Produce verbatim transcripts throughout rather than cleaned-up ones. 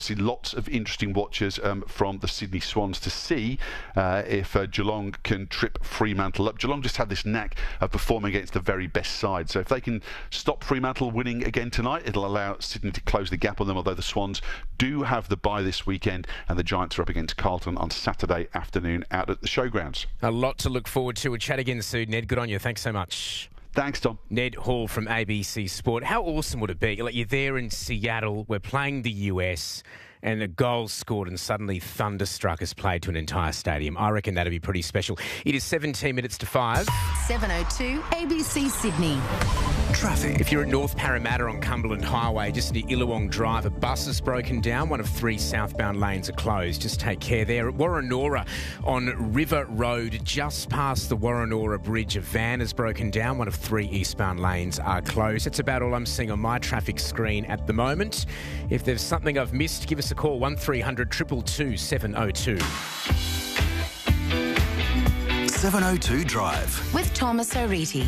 See lots of interesting watches um, from the Sydney Swans to see uh, if uh, Geelong can trip Fremantle up. Geelong just had this knack of performing against the very best side, so if they can stop Fremantle winning again tonight, it'll allow Sydney to close the gap on them, although the Swans do have the bye this weekend and the Giants are up against Carlton on Saturday afternoon out at the Showgrounds. A lot to look forward to. We'll chat again soon, Ned. Good on you. Thanks so much. Thanks, Tom. Ned Hall from A B C Sport. How awesome would it be? Like, you're there in Seattle, we're playing the U S, and a goal scored and suddenly Thunderstruck is played to an entire stadium. I reckon that'd be pretty special. It is seventeen minutes to five. seven oh two A B C Sydney. Traffic. If you're at North Parramatta on Cumberland Highway, just near Illawong Drive, a bus is broken down. One of three southbound lanes are closed. Just take care there. At Warrenora on River Road, just past the Warrenora Bridge, a van is broken down. One of three eastbound lanes are closed. That's about all I'm seeing on my traffic screen at the moment. If there's something I've missed, give us a call, one three hundred two two two seven oh two. seven oh two Drive. With Thomas O'Reilly.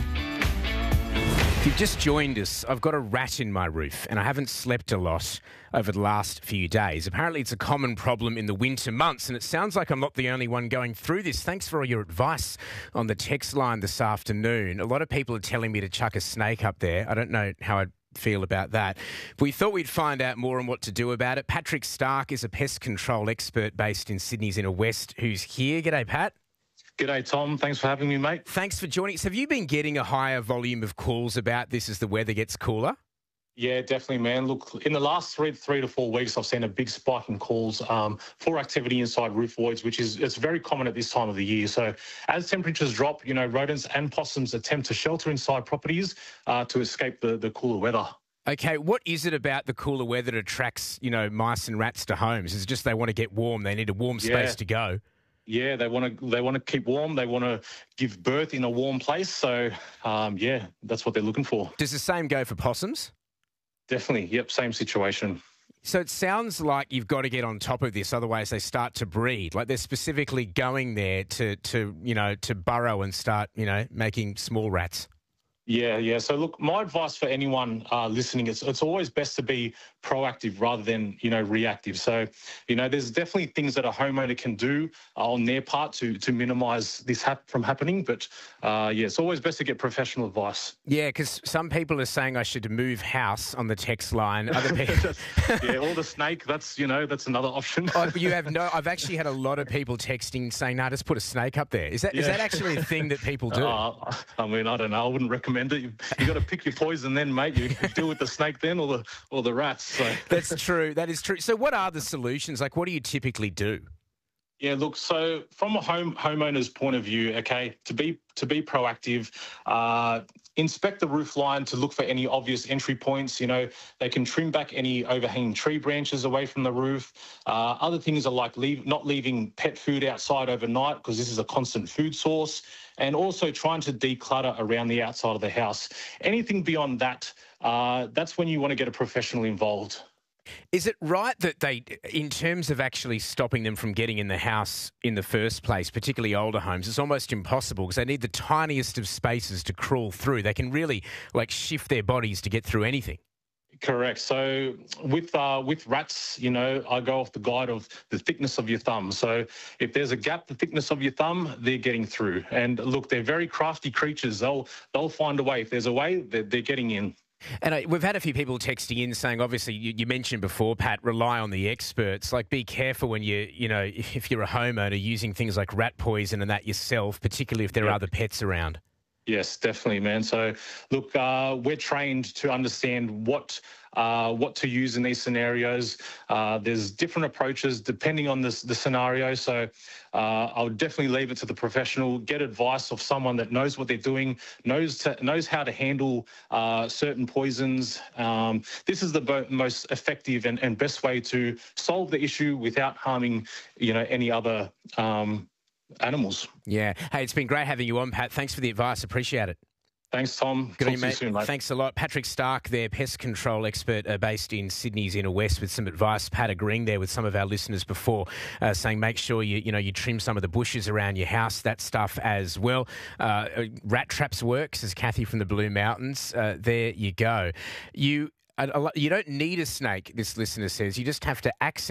If you've just joined us, I've got a rat in my roof and I haven't slept a lot over the last few days. Apparently it's a common problem in the winter months and it sounds like I'm not the only one going through this. Thanks for all your advice on the text line this afternoon. A lot of people are telling me to chuck a snake up there. I don't know how I'd feel about that. We thought we'd find out more on what to do about it. Patrick Stark is a pest control expert based in Sydney's Inner West who's here. G'day, Pat. G'day, Tom. Thanks for having me, mate. Thanks for joining us. Have you been getting a higher volume of calls about this as the weather gets cooler? Yeah, definitely, man. Look, in the last three, three to four weeks, I've seen a big spike in calls um, for activity inside roof voids, which is it's very common at this time of the year. So as temperatures drop, you know, rodents and possums attempt to shelter inside properties uh, to escape the, the cooler weather. Okay, what is it about the cooler weather that attracts, you know, mice and rats to homes? Is it just they want to get warm? They need a warm space Yeah. to go? Yeah, they want to they want to keep warm. They want to give birth in a warm place. So, um, yeah, that's what they're looking for. Does the same go for possums? Definitely. Yep, same situation. So it sounds like you've got to get on top of this, otherwise they start to breed. Like they're specifically going there to, to you know, to burrow and start, you know, making small rats. Yeah, yeah. So look, my advice for anyone uh, listening is it's always best to be proactive rather than, you know, reactive. So, you know, there's definitely things that a homeowner can do uh, on their part to to minimise this hap- from happening. But, uh, yeah, it's always best to get professional advice. Yeah, because some people are saying I should move house on the text line. Other people... yeah, or the snake, that's, you know, that's another option. Oh, you have no... I've actually had a lot of people texting saying, no, just put a snake up there. Is that, yeah. is that actually a thing that people do? Uh, I mean, I don't know. I wouldn't recommend it. You, you got to pick your poison then, mate. You deal with the snake then or the or the rats. So. That's true. That is true. So what are the solutions? Like, what do you typically do? Yeah, look, so from a home homeowner's point of view, okay, to be to be proactive, uh, inspect the roof line to look for any obvious entry points. You know, they can trim back any overhanging tree branches away from the roof. Uh, other things are like leave, not leaving pet food outside overnight because this is a constant food source, and also trying to declutter around the outside of the house. Anything beyond that, uh, that's when you want to get a professional involved. Is it right that they, in terms of actually stopping them from getting in the house in the first place, particularly older homes, it's almost impossible because they need the tiniest of spaces to crawl through. They can really, like, shift their bodies to get through anything. Correct. So with uh, with rats, you know, I go off the guide of the thickness of your thumb. So if there's a gap, the thickness of your thumb, they're getting through. And look, they're very crafty creatures. They'll they'll find a way. If there's a way, they're, they're getting in. And I, we've had a few people texting in saying, obviously, you, you mentioned before, Pat, rely on the experts. Like, be careful when you, you know, if, if you're a homeowner using things like rat poison and that yourself, particularly if there Yep. are other pets around. Yes, definitely, man. So, look, uh, we're trained to understand what uh, what to use in these scenarios. Uh, there's different approaches depending on this, the scenario. So, uh, I would definitely leave it to the professional. Get advice of someone that knows what they're doing, knows to, knows how to handle uh, certain poisons. Um, this is the bo- most effective and, and best way to solve the issue without harming, you know, any other Um, animals. Yeah. Hey, it's been great having you on, Pat. Thanks for the advice. Appreciate it. Thanks, Tom. Good on Talk you, to mate. you soon, mate. Thanks a lot. Patrick Stark there, pest control expert uh, based in Sydney's Inner West with some advice. Pat agreeing there with some of our listeners before, uh, saying make sure you you know you trim some of the bushes around your house, that stuff as well. Uh, rat traps works, as Kathy from the Blue Mountains. Uh, there you go. You a, a, you don't need a snake, this listener says. You just have to access